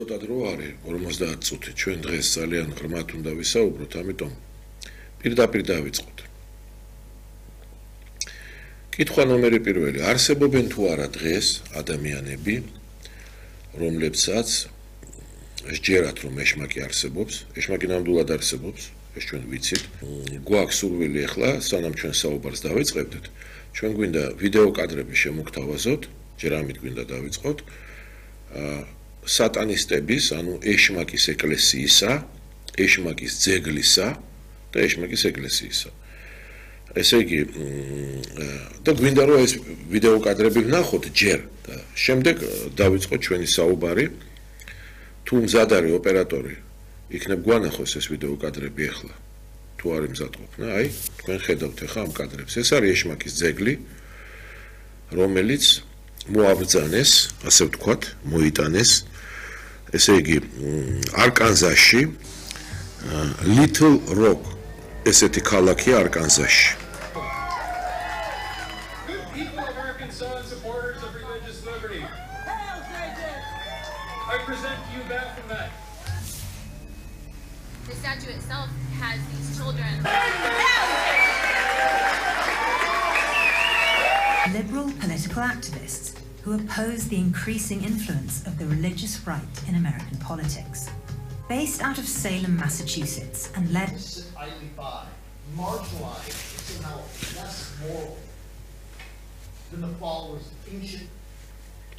დრო არის 50 წუთი ჩვენ დღეს ძალიან ღრმად უნდა ვისაუბროთ, ამიტომ პირდაპირ დავიწყოთ. კითხვა ნომერი პირველი, არსებობენ თუ არა დღეს ადამიანები, რომლებსაც სჯერათ რომ ეშმაკი არსებობს, ეშმაკი ნამდვილად არსებობს, ეს ჩვენ ვიცით. გვაქვს სურვილი ახლა, სანამ ჩვენ საუბარს დავიწყებდით, ჩვენ გვინდა ვიდეო კადრები შემოგთავაზოთ, ჯერ ამით გვინდა დავიწყოთ. სატანისტების, ანუ ეშმაკის ეკლესიისა, ეშმაკის ძეგლისა და ეშმაკის ეკლესიისა. ესე იგი, და გვინდა რომ ეს ვიდეო კადრები ვნახოთ ჯერ და შემდეგ დავიწყოთ ჩვენი საუბარი. თუ მზად არის ოპერატორი, იქნებ გვანახოს ეს ვიდეო კადრები ახლა. თუ არის მზადყოფნა, აი, თქვენ ხედავთ ახლა ამ კადრებს. ეს არის ეშმაკის ძეგლი, რომელიც მოაბრძანეს, ასე ვთქვათ, მოიტანეს. ესე იგი, არკანზასში, Little Rock, ესეთი ქალაქია არკანზასში. I present to you back from that. The statue itself has these children. Liberal political activists who oppose the increasing influence of the religious right in American politics. Based out of Salem, Massachusetts, and led idly by, marginalized, somehow less moral than the followers of ancient